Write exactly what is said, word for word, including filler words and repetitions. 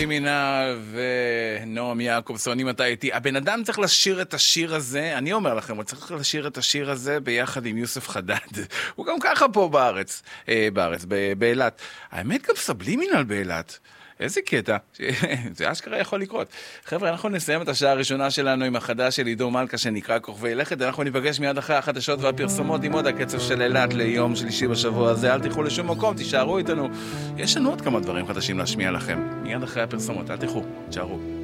מינה ונועם יעקובסון, אם אתה איתי, הבן אדם צריך לשיר את השיר הזה, אני אומר לכם, הוא צריך לשיר את השיר הזה ביחד עם יוסף חדד. הוא גם ככה פה בארץ, אה, בארץ, באילת. האמת גם סבלימינל באילת. איזה קטע, זה אשכרה יכול לקרות. חבר'ה, אנחנו נסיים את השעה הראשונה שלנו עם החדש של עידו מלכה שנקרא כוכבי לכת. אנחנו ניפגש מיד אחרי החדשות והפרסומות עם עוד הקצב של אילת ליום שלישי בשבוע הזה. אל תלכו לשום מקום, תישארו איתנו. יש לנו עוד כמה דברים חדשים להשמיע לכם. מיד אחרי הפרסומות, אל תלכו, תשארו.